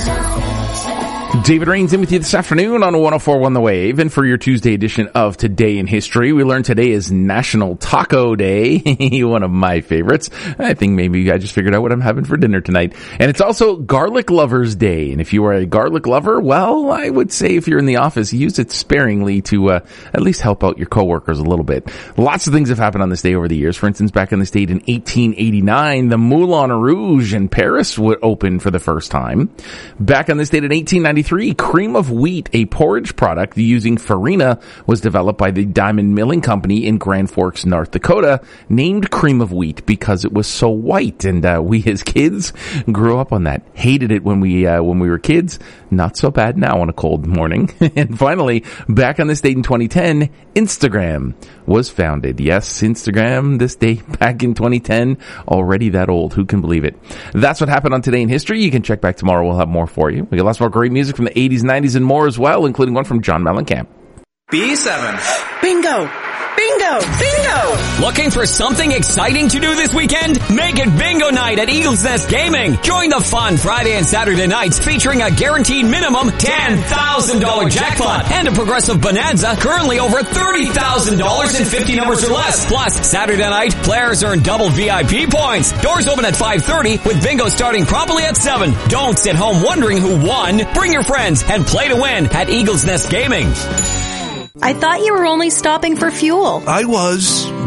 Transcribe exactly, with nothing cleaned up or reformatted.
David Rains in with you this afternoon on one oh four point one The Wave. And for your Tuesday edition of Today in History, we learned today is National Taco Day. One of my favorites. I think maybe I just figured out what I'm having for dinner tonight. And it's also Garlic Lovers Day. And if you are a garlic lover, well, I would say if you're in the office, use it sparingly to uh, at least help out your coworkers a little bit. Lots of things have happened on this day over the years. For instance, back in the state in eighteen eighty-nine, the Moulin Rouge in Paris would open for the first time. Back on this date in eighteen ninety-three, cream of wheat, a porridge product using farina, was developed by the Diamond Milling Company in Grand Forks, North Dakota, named cream of wheat because it was so white. And uh, we as kids grew up on that. Hated it when we uh, when we were kids. Not so bad now on a cold morning. And finally, back on this date in twenty ten, Instagram was founded. Yes, Instagram, this day back in twenty ten, already that old. Who can believe it? That's what happened on Today in History. You can check back tomorrow. We'll have more for you. We got lots more great music from the eighties, nineties, and more as well, including one from John Mellencamp. B seven. Bingo! Bingo! Bingo! Looking for something exciting to do this weekend? Make it bingo night at Eagles Nest Gaming. Join the fun Friday and Saturday nights featuring a guaranteed minimum ten thousand dollars jackpot and a progressive bonanza currently over thirty thousand dollars in fifty numbers or less. Plus, Saturday night, players earn double V I P points. Doors open at five thirty with bingo starting promptly at seven. Don't sit home wondering who won. Bring your friends and play to win at Eagles Nest Gaming. I thought you were only stopping for fuel. I was.